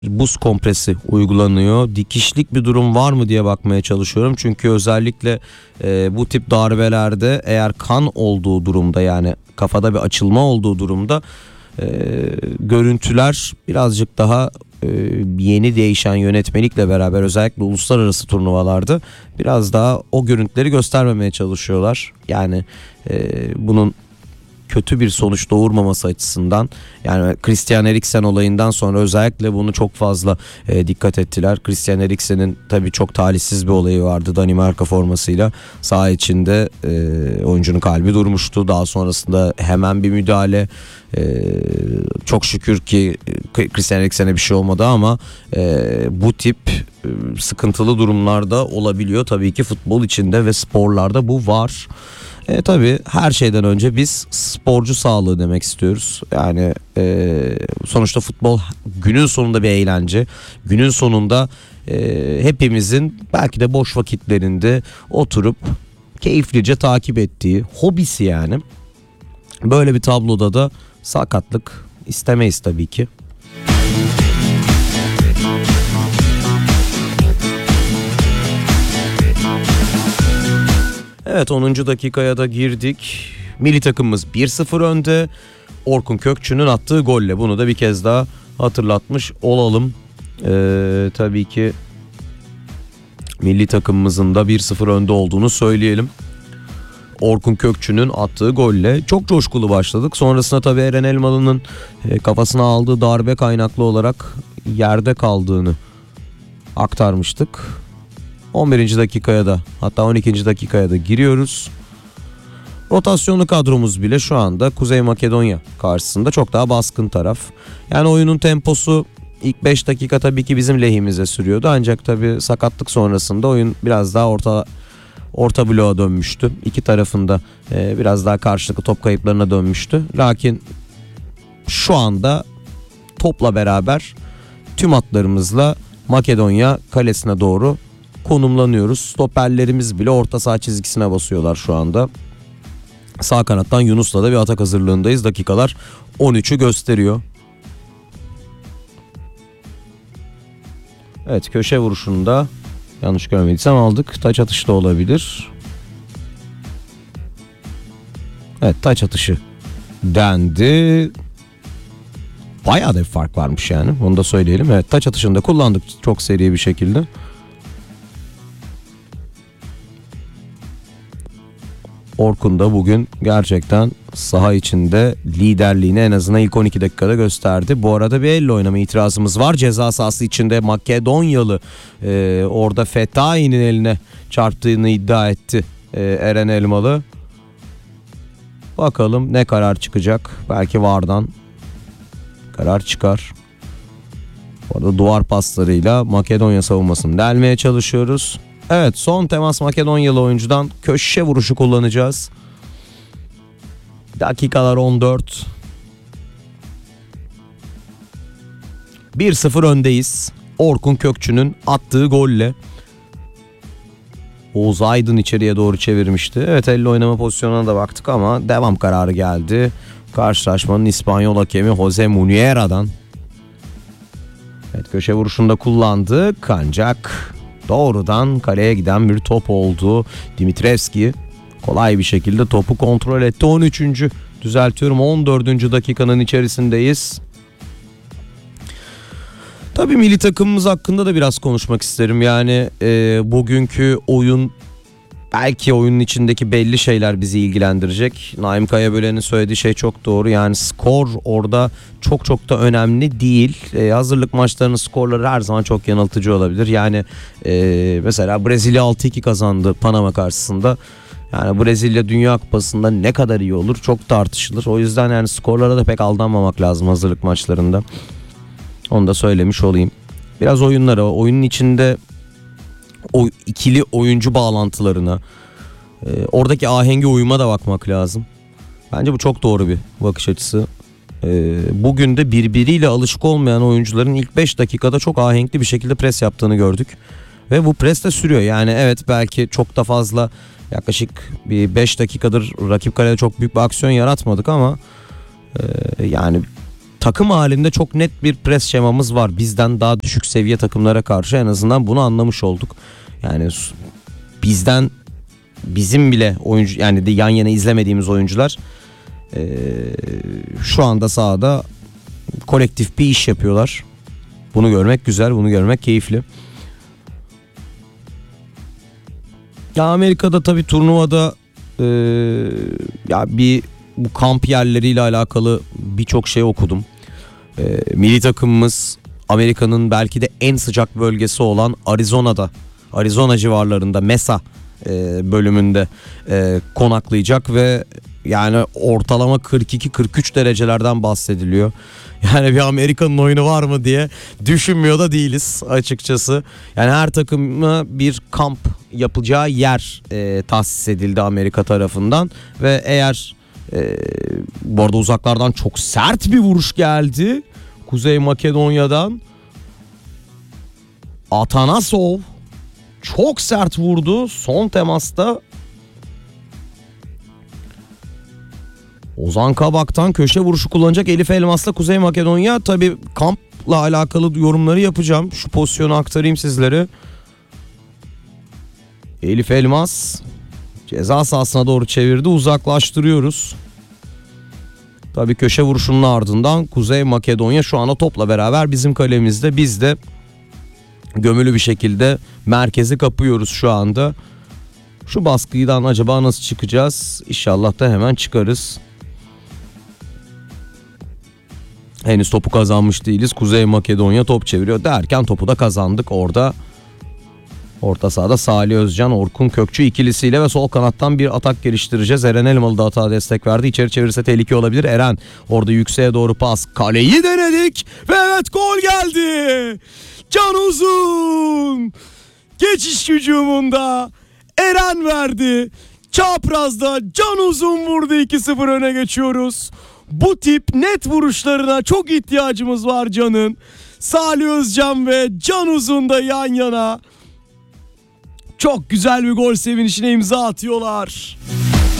buz kompresi uygulanıyor. Dikişlik bir durum var mı diye bakmaya çalışıyorum. Çünkü özellikle bu tip darbelerde eğer kan olduğu durumda, yani kafada bir açılma olduğu durumda görüntüler birazcık daha yeni değişen yönetmelikle beraber, özellikle uluslararası turnuvalarda biraz daha o görüntüleri göstermemeye çalışıyorlar. Yani bunun kötü bir sonuç doğurmaması açısından, yani Christian Eriksen olayından sonra özellikle bunu çok fazla dikkat ettiler. Christian Eriksen'in tabii çok talihsiz bir olayı vardı Danimarka formasıyla. Saha içinde oyuncunun kalbi durmuştu. Daha sonrasında hemen bir müdahale. Çok şükür ki Christian Eriksen'e bir şey olmadı ama bu tip sıkıntılı durumlarda olabiliyor. Tabii ki futbol içinde ve sporlarda bu var. Tabii her şeyden önce biz sporcu sağlığı demek istiyoruz. Yani sonuçta futbol günün sonunda bir eğlence. Günün sonunda hepimizin belki de boş vakitlerinde oturup keyiflice takip ettiği hobisi yani. Böyle bir tabloda da sakatlık istemeyiz tabii ki. Evet, 10. dakikaya da girdik. Milli takımımız 1-0 önde. Orkun Kökçü'nün attığı golle. Bunu da bir kez daha hatırlatmış olalım. Tabii ki milli takımımızın da 1-0 önde olduğunu söyleyelim. Orkun Kökçü'nün attığı golle çok coşkulu başladık. Sonrasında tabii Eren Elmalı'nın kafasına aldığı darbe kaynaklı olarak yerde kaldığını aktarmıştık. 11. dakikaya da, hatta 12. dakikaya da giriyoruz. Rotasyonlu kadromuz bile şu anda Kuzey Makedonya karşısında çok daha baskın taraf. Yani oyunun temposu ilk 5 dakika tabii ki bizim lehimize sürüyordu. Ancak tabii sakatlık sonrasında oyun biraz daha orta bloğa dönmüştü. İki tarafında biraz daha karşılıklı top kayıplarına dönmüştü. Lakin şu anda topla beraber tüm hatlarımızla Makedonya kalesine doğru konumlanıyoruz. Stoperlerimiz bile orta saha çizgisine basıyorlar şu anda. Sağ kanattan Yunus'la da bir atak hazırlığındayız. Dakikalar 13'ü gösteriyor. Evet, köşe vuruşunda yanlış görmediysem aldık. Taç atışı da olabilir. Evet, taç atışı dendi. Bayağı da bir fark varmış yani. Onu da söyleyelim. Evet, taç atışını da kullandık çok seri bir şekilde. Orkun da bugün gerçekten saha içinde liderliğini en azından ilk 12 dakikada gösterdi. Bu arada bir elle oynama itirazımız var. Ceza sahası içinde Makedonyalı orada Fetai'nin eline çarptığını iddia etti Eren Elmalı. Bakalım ne karar çıkacak. Belki VAR'dan karar çıkar. Bu arada duvar paslarıyla Makedonya savunmasını delmeye çalışıyoruz. Evet, son temas Makedonyalı oyuncudan, köşe vuruşu kullanacağız. Dakikalar 14. 1-0 öndeyiz. Orkun Kökçü'nün attığı golle. Oğuz Aydın içeriye doğru çevirmişti. Evet, elle oynama pozisyonuna da baktık ama devam kararı geldi. Karşılaşmanın İspanyol hakemi Jose Muniera'dan. Evet, köşe vuruşunda kullandık ancak doğrudan kaleye giden bir top oldu. Dimitrevski kolay bir şekilde topu kontrol etti. 13. düzeltiyorum, 14. dakikanın içerisindeyiz. Tabii milli takımımız hakkında da biraz konuşmak isterim. Yani bugünkü oyun, belki oyunun içindeki belli şeyler bizi ilgilendirecek. Naim Kayabölen'in söylediği şey çok doğru. Yani skor orada çok da önemli değil. Hazırlık maçlarının skorları her zaman çok yanıltıcı olabilir. Yani mesela Brezilya 6-2 kazandı Panama karşısında. Yani Brezilya Dünya Kupası'nda ne kadar iyi olur çok tartışılır. O yüzden yani skorlara da pek aldanmamak lazım hazırlık maçlarında. Onu da söylemiş olayım. Biraz oyunlara, oyunun içinde o ikili oyuncu bağlantılarına, oradaki ahenge uyuma da bakmak lazım. Bence bu çok doğru bir bakış açısı. Bugün de birbiriyle alışık olmayan oyuncuların ilk 5 dakikada çok ahenkli bir şekilde pres yaptığını gördük. Ve bu pres de sürüyor. Yani evet, belki çok da fazla, yaklaşık bir 5 dakikadır rakip kalede çok büyük bir aksiyon yaratmadık ama yani takım halinde çok net bir pres şemamız var. Bizden daha düşük seviye takımlara karşı en azından bunu anlamış olduk. Yani bizim bile oyuncu, yani de yan yana izlemediğimiz oyuncular şu anda sahada kolektif bir iş yapıyorlar. Bunu görmek güzel, bunu görmek keyifli. Ya Amerika'da tabii turnuvada ya bu kamp yerleriyle alakalı birçok şey okudum. Milli takımımız Amerika'nın belki de en sıcak bölgesi olan Arizona civarlarında Mesa bölümünde konaklayacak ve yani ortalama 42-43 derecelerden bahsediliyor. Yani bir Amerika'nın oyunu var mı diye düşünmüyor da değiliz açıkçası. Yani her takıma bir kamp yapacağı yer tahsis edildi Amerika tarafından ve eğer bu arada uzaklardan çok sert bir vuruş geldi Kuzey Makedonya'dan. Atanasov çok sert vurdu son temasta. Ozan Kabak'tan köşe vuruşu kullanacak Elif Elmas'la Kuzey Makedonya. Tabii kampla alakalı yorumları yapacağım. Şu pozisyonu aktarayım sizlere. Elif Elmas ceza sahasına doğru çevirdi. Uzaklaştırıyoruz. Tabii köşe vuruşunun ardından Kuzey Makedonya şu anda topla beraber bizim kalemizde. Biz de gömülü bir şekilde merkezi kapıyoruz şu anda. Şu baskıdan acaba nasıl çıkacağız? İnşallah da hemen çıkarız. Henüz topu kazanmış değiliz. Kuzey Makedonya top çeviriyor derken topu da kazandık orada. Orta sahada Salih Özcan, Orkun Kökçü ikilisiyle ve sol kanattan bir atak geliştireceğiz. Eren Elmalı da atağa destek verdi. İçeri çevirirse tehlike olabilir. Eren orada yükseğe doğru pas. Kaleyi denedik ve evet gol geldi. Can Uzun geçiş hücumunda Eren verdi. Çaprazda Can Uzun vurdu, 2-0 öne geçiyoruz. Bu tip net vuruşlarına çok ihtiyacımız var Can'ın. Salih Özcan ve Can Uzun da yan yana çok güzel bir gol sevinişine imza atıyorlar.